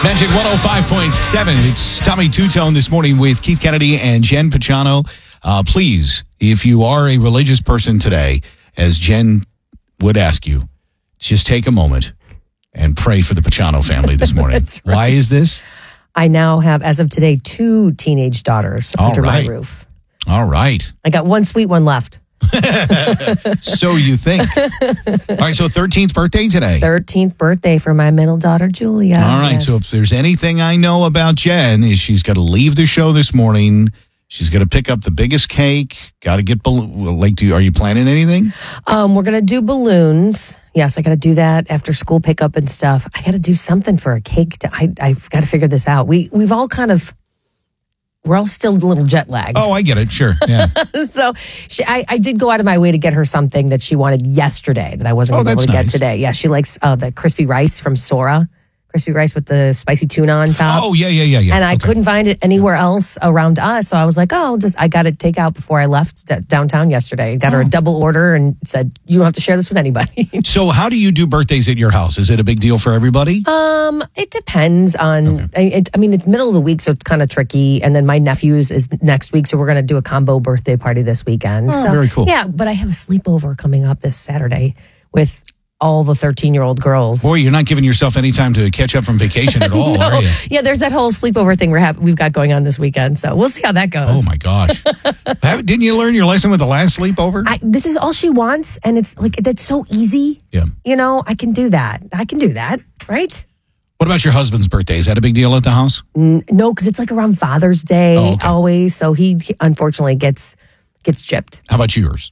Magic 105.7. It's Tommy Two-Tone this morning with Keith Kennedy and Jen Pachano. Please, if you are a religious person today, as Jen would ask you, just take a moment and pray for the Pachano family this morning. That's right. Why is this? I now have, as of today, 2 teenage daughters under my roof. All right. I got one sweet one left. So you think. All right, so 13th birthday today. 13th birthday for my middle daughter, Julia. All right, so if there's anything I know about Jen is she's got to leave the show this morning. She's going to pick up the biggest cake. Got to get are you planning anything? We're going to do balloons. Yes, I got to do that after school pickup and stuff. I got to do something for a cake. I've got to figure this out. We're all still a little jet lagged. Oh, I get it. Sure. Yeah. So I did go out of my way to get her something that she wanted yesterday that I wasn't able to get today. Yeah, she likes the crispy rice from Sora. Crispy rice with the spicy tuna on top. Oh, yeah. And I couldn't find it anywhere else around us. So I was like, I got it take out before I left downtown yesterday. Got her a double order and said, you don't have to share this with anybody. So how do you do birthdays at your house? Is it a big deal for everybody? It depends on, it's middle of the week, so it's kind of tricky. And then my nephew's is next week. So we're going to do a combo birthday party this weekend. Oh, very cool. Yeah, but I have a sleepover coming up this Saturday with all the 13-year-old girls. Boy, you're not giving yourself any time to catch up from vacation at all, are you? Yeah, there's that whole sleepover thing we've got going on this weekend. So we'll see how that goes. Oh, my gosh. Didn't you learn your lesson with the last sleepover? This is all she wants, and it's like, that's so easy. Yeah. I can do that. Right? What about your husband's birthday? Is that a big deal at the house? No, because it's like around Father's Day always. So he unfortunately gets gypped. How about yours?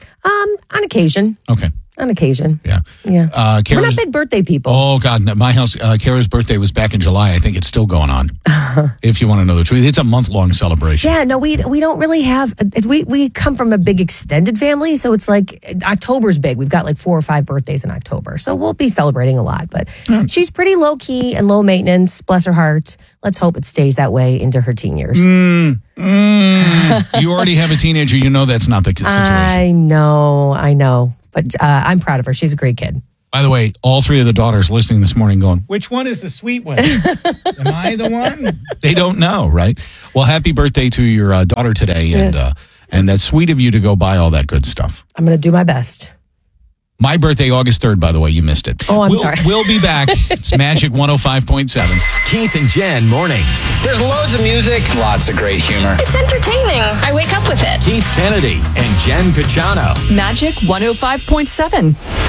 On occasion. Okay. On occasion. Yeah. Yeah. We're not big birthday people. Oh, God. My house, Kara's birthday was back in July. I think it's still going on. If you want to know the truth. It's a month-long celebration. Yeah, no, we don't really have, we come from a big extended family, so it's like, October's big. We've got like 4 or 5 birthdays in October, so we'll be celebrating a lot. But she's pretty low-key and low maintenance, bless her heart. Let's hope it stays that way into her teen years. You already have a teenager. You know that's not the situation. I know. But I'm proud of her. She's a great kid. By the way, all 3 of the daughters listening this morning going, which one is the sweet one? Am I the one? They don't know, right? Well, happy birthday to your daughter today. And that's sweet of you to go buy all that good stuff. I'm going to do my best. My birthday, August 3rd, by the way. You missed it. Oh, I'm sorry. We'll be back. It's Magic 105.7. Keith and Jen mornings. There's loads of music, lots of great humor. It's entertaining. I wake up with it. Keith Kennedy and Jen Pachano. Magic 105.7.